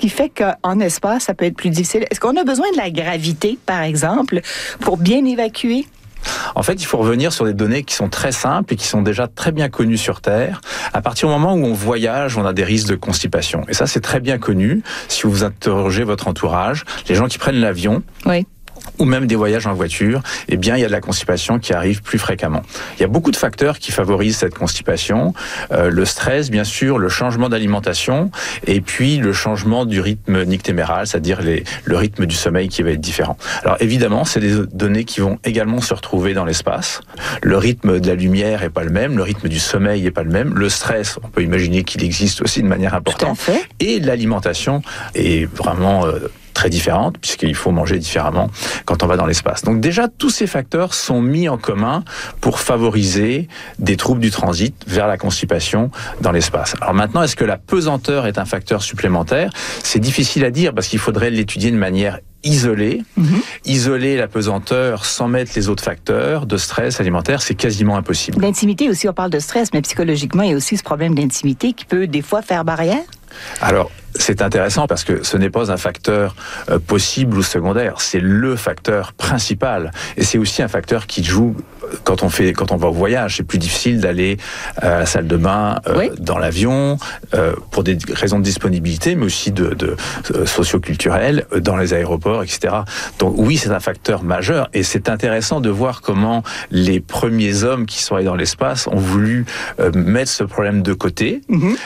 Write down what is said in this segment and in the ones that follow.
qui fait qu'en espace, ça peut être plus difficile? Est-ce qu'on a besoin de la gravité, par exemple, pour bien évacuer? En fait, il faut revenir sur des données qui sont très simples et qui sont déjà très bien connues sur Terre. À partir du moment où on voyage, on a des risques de constipation. Et ça, c'est très bien connu. Si vous interrogez votre entourage, les gens qui prennent l'avion, oui, ou même des voyages en voiture, eh bien, il y a de la constipation qui arrive plus fréquemment. Il y a beaucoup de facteurs qui favorisent cette constipation. Le stress, bien sûr, le changement d'alimentation, et puis le changement du rythme nictéméral, c'est-à-dire le rythme du sommeil qui va être différent. Alors, évidemment, c'est des données qui vont également se retrouver dans l'espace. Le rythme de la lumière est pas le même, le rythme du sommeil est pas le même. Le stress, on peut imaginer qu'il existe aussi de manière importante. Tout à fait. Et l'alimentation est vraiment très différente, puisqu'il faut manger différemment quand on va dans l'espace. Donc déjà, tous ces facteurs sont mis en commun pour favoriser des troubles du transit vers la constipation dans l'espace. Alors maintenant, est-ce que la pesanteur est un facteur supplémentaire? C'est difficile à dire, parce qu'il faudrait l'étudier de manière isolée. Isoler la pesanteur sans mettre les autres facteurs de stress alimentaire, c'est quasiment impossible. L'intimité aussi, on parle de stress, mais psychologiquement, il y a aussi ce problème d'intimité qui peut des fois faire barrière? Alors, c'est intéressant parce que ce n'est pas un facteur possible ou secondaire, c'est le facteur principal. Et c'est aussi un facteur qui joue quand on va au voyage. C'est plus difficile d'aller à la salle de bain oui, dans l'avion pour des raisons de disponibilité, mais aussi de socio-culturelles dans les aéroports, etc. Donc oui, c'est un facteur majeur, et c'est intéressant de voir comment les premiers hommes qui sont allés dans l'espace ont voulu mettre ce problème de côté.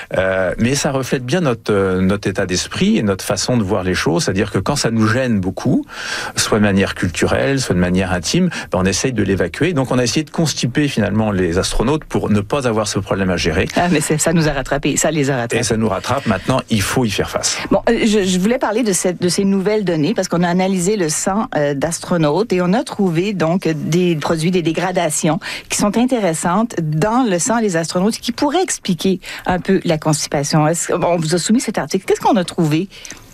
Mais ça reflète bien notre état d'esprit et notre façon de voir les choses, c'est-à-dire que quand ça nous gêne beaucoup, soit de manière culturelle, soit de manière intime, on essaye de l'évacuer. Donc on a essayé de constiper finalement les astronautes pour ne pas avoir ce problème à gérer. Ah, mais ça nous a rattrapés, ça les a rattrapés. Et ça nous rattrape, maintenant il faut y faire face. Bon, je voulais parler de ces nouvelles données, parce qu'on a analysé le sang d'astronautes et on a trouvé donc des produits, des dégradations qui sont intéressantes dans le sang des astronautes, qui pourraient expliquer un peu la constipation. On vous a soumis cet article. Qu'est-ce qu'on a trouvé?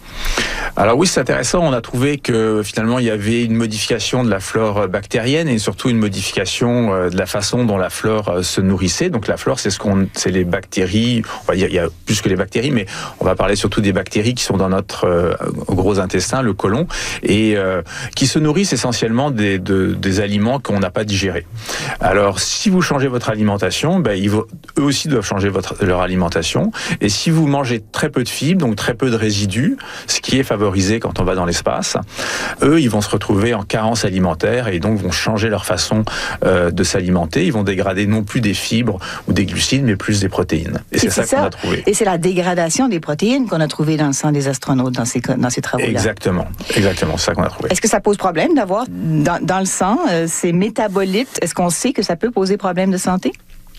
Alors oui, c'est intéressant. On a trouvé que finalement il y avait une modification de la flore bactérienne et surtout une modification de la façon dont la flore se nourrissait. Donc la flore, c'est les bactéries. On va dire, il y a plus que les bactéries, mais on va parler surtout des bactéries qui sont dans notre gros intestin, le côlon, et qui se nourrissent essentiellement des aliments qu'on n'a pas digérés. Alors si vous changez votre alimentation, eux aussi doivent changer leur alimentation. Et si vous mangez très peu de fibres, donc très peu de résidus, ce qui est favorisé quand on va dans l'espace, eux, ils vont se retrouver en carence alimentaire et donc vont changer leur façon de s'alimenter. Ils vont dégrader non plus des fibres ou des glucides, mais plus des protéines. Et c'est ça qu'on a trouvé. Et c'est la dégradation des protéines qu'on a trouvé dans le sang des astronautes, dans ces travaux-là. Exactement, c'est ça qu'on a trouvé. Est-ce que ça pose problème d'avoir dans le sang ces métabolites? Est-ce qu'on sait que ça peut poser problème de santé?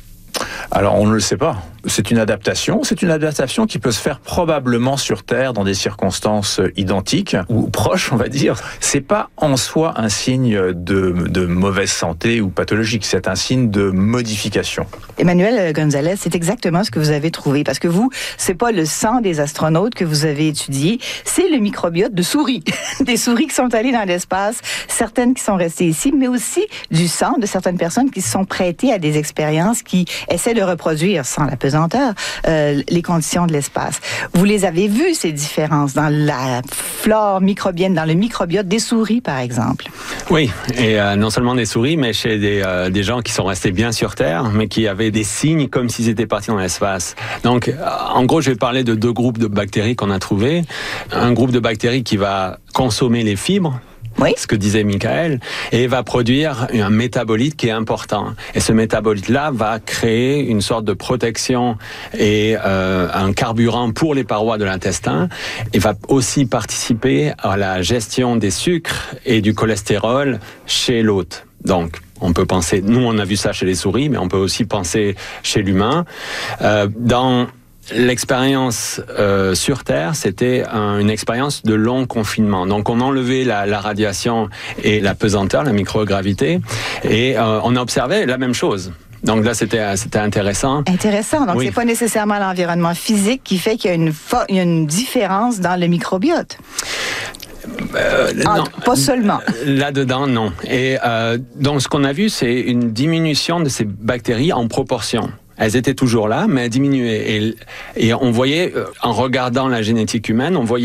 Alors, on ne le sait pas. C'est une adaptation qui peut se faire probablement sur Terre dans des circonstances identiques ou proches, on va dire. C'est pas en soi un signe de mauvaise santé ou pathologique, c'est un signe de modification. Emmanuel Gonzalez, c'est exactement ce que vous avez trouvé, parce que vous, c'est pas le sang des astronautes que vous avez étudié, c'est le microbiote de souris. Des souris qui sont allées dans l'espace, certaines qui sont restées ici, mais aussi du sang de certaines personnes qui se sont prêtées à des expériences qui essaient de reproduire, sans la pesanteur, les conditions de l'espace. Vous les avez vues, ces différences, dans la flore microbienne, dans le microbiote des souris, par exemple? Oui, et non seulement des souris, mais chez des gens qui sont restés bien sur Terre, mais qui avaient des signes comme s'ils étaient partis dans l'espace. Donc, en gros, je vais parler de 2 groupes de bactéries qu'on a trouvés. Un groupe de bactéries qui va consommer les fibres, oui, ce que disait Michael, et va produire un métabolite qui est important. Et ce métabolite-là va créer une sorte de protection et un carburant pour les parois de l'intestin, et va aussi participer à la gestion des sucres et du cholestérol chez l'hôte. Donc, on peut penser, nous on a vu ça chez les souris, mais on peut aussi penser chez l'humain. Dans l'expérience sur Terre, c'était une expérience de long confinement. Donc on enlevait la radiation et la pesanteur, la microgravité, et on a observé la même chose. Donc là, c'était intéressant. Intéressant. Donc, oui, c'est pas nécessairement l'environnement physique qui fait qu'il y a une différence dans le microbiote. Non, pas seulement. Là-dedans, non. Et donc, ce qu'on a vu, c'est une diminution de ces bactéries en proportion. Elles étaient toujours là, mais elles diminuaient. Et on voyait, en regardant la génétique humaine, on voyait